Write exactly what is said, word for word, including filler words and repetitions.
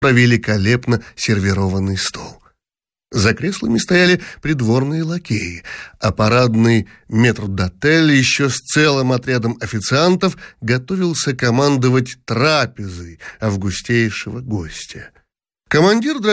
про великолепно сервированный стол. За креслами стояли придворные лакеи, а парадный метрдотель еще с целым отрядом официантов готовился командовать трапезой августейшего гостя. Командир